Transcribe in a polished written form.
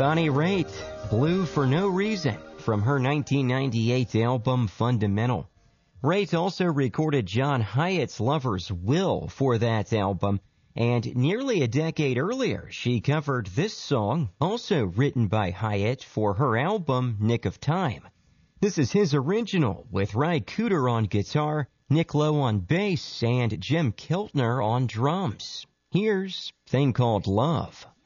Bonnie Raitt, Blue for No Reason, from her 1998 album Fundamental. Raitt also recorded John Hiatt's Lover's Will for that album, and nearly a decade earlier she covered this song, also written by Hiatt, for her album Nick of Time. This is his original, with Ry Cooder on guitar, Nick Lowe on bass, and Jim Keltner on drums. Here's Thing Called Love.